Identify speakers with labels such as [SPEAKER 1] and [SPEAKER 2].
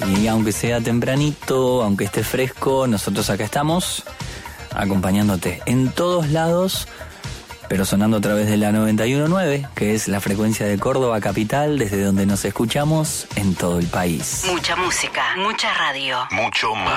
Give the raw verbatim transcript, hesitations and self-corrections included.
[SPEAKER 1] Y aunque sea tempranito, aunque esté fresco, nosotros acá estamos acompañándote en todos lados, pero sonando a través de la noventa y uno punto nueve, que es la frecuencia de Córdoba capital, desde donde nos escuchamos en todo el país.
[SPEAKER 2] Mucha música, mucha radio.
[SPEAKER 3] Mucho más.